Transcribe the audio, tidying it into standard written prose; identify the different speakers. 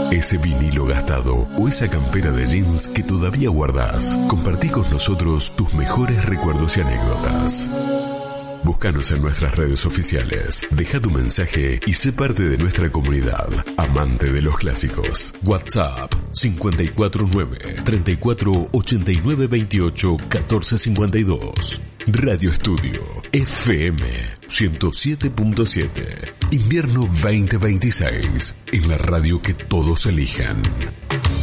Speaker 1: Ese vinilo gastado o esa campera de jeans que todavía guardás. Compartí con nosotros tus mejores recuerdos y anécdotas. Búscanos en nuestras redes oficiales. Deja tu mensaje y sé parte de nuestra comunidad, amante de los clásicos. WhatsApp 549-348928-1452. Radio Estudio FM 107.7. Invierno 2026. En la radio que todos eligen.